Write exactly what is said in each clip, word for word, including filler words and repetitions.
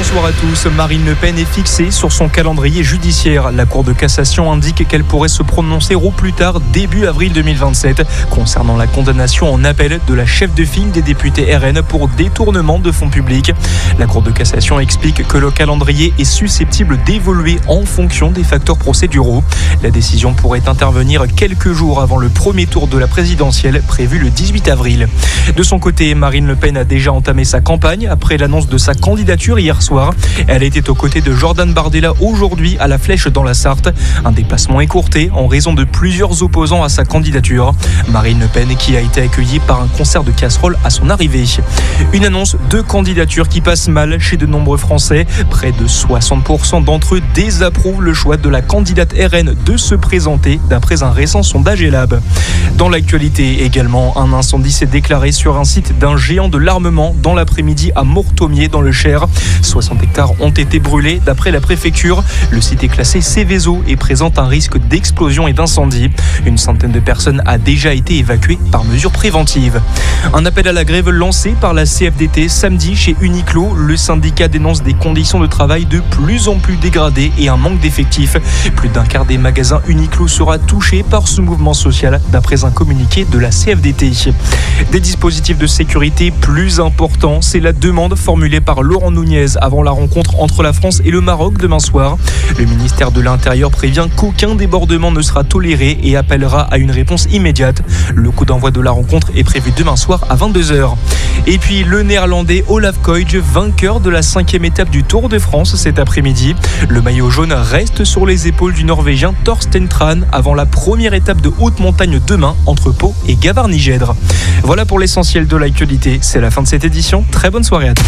Bonsoir à tous. Marine Le Pen est fixée sur son calendrier judiciaire. La Cour de cassation indique qu'elle pourrait se prononcer au plus tard début avril deux mille vingt-sept concernant la condamnation en appel de la chef de file des députés R N pour détournement de fonds publics. La Cour de cassation explique que le calendrier est susceptible d'évoluer en fonction des facteurs procéduraux. La décision pourrait intervenir quelques jours avant le premier tour de la présidentielle prévu le dix-huit avril. De son côté, Marine Le Pen a déjà entamé sa campagne après l'annonce de sa candidature hier soir. Elle était aux côtés de Jordan Bardella aujourd'hui à la Flèche dans la Sarthe. Un déplacement écourté en raison de plusieurs opposants à sa candidature. Marine Le Pen qui a été accueillie par un concert de casseroles à son arrivée. Une annonce de candidature qui passe mal chez de nombreux Français. Près de soixante pour cent d'entre eux désapprouvent le choix de la candidate R N de se présenter d'après un récent sondage Elab. Dans l'actualité également, un incendie s'est déclaré sur un site d'un géant de l'armement dans l'après-midi à Mortomier dans le Cher. soixante hectares ont été brûlés d'après la préfecture. Le site est classé Céveso et présente un risque d'explosion et d'incendie. Une centaine de personnes a déjà été évacuée par mesure préventive. Un appel à la grève lancé par la C F D T samedi chez Uniqlo. Le syndicat dénonce des conditions de travail de plus en plus dégradées et un manque d'effectifs. Plus d'un quart des magasins Uniqlo sera touché par ce mouvement social d'après un communiqué de la C F D T. Des dispositifs de sécurité plus importants, c'est la demande formulée par Laurent Nunez avant la rencontre entre la France et le Maroc demain soir. Le ministère de l'Intérieur prévient qu'aucun débordement ne sera toléré et appellera à une réponse immédiate. Le coup d'envoi de la rencontre est prévu demain soir à vingt-deux heures. Et puis le néerlandais Olaf Koij, vainqueur de la cinquième étape du Tour de France cet après-midi. Le maillot jaune reste sur les épaules du Norvégien Thorsten Tran avant la première étape de haute montagne demain entre Pau et Gavarnie-Gèdre. Voilà pour l'essentiel de l'actualité. C'est la fin de cette édition. Très bonne soirée à tous.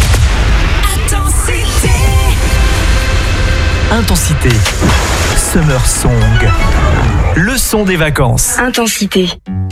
Intensité. Summer Song. Le son des vacances. Intensité.